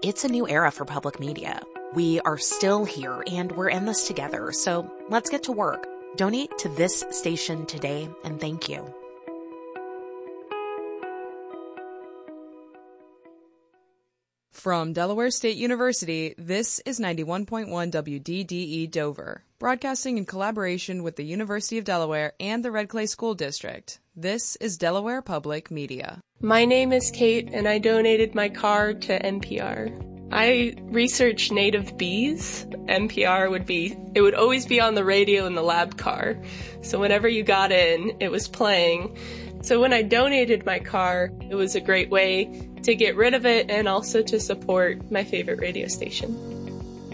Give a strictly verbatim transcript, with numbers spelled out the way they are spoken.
it's a new era for public media. We are still here and we're in this together, so let's get to work. Donate to this station today, and thank you. From Delaware State University, this is ninety-one point one W D D E Dover, broadcasting in collaboration with the University of Delaware and the Red Clay School District. This is Delaware Public Media. My name is Kate, and I donated my car to N P R. I research native bees. N P R would be, it would always be on the radio in the lab car. So whenever you got in, it was playing. So when I donated my car, it was a great way to get rid of it and also to support my favorite radio station.